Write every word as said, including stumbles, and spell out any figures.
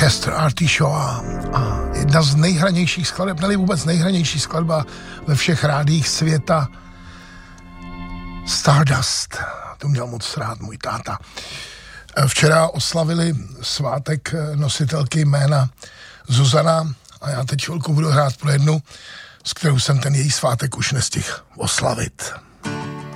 Chester Artishaw a jedna z nejhranějších skladeb, ne vůbec nejhranější skladba ve všech rádiích světa, Stardust. To měl moc rád můj táta. Včera oslavili svátek nositelky jména Zuzana a já teď chvilku budu hrát pro jednu, s kterou jsem ten její svátek už nestihl oslavit.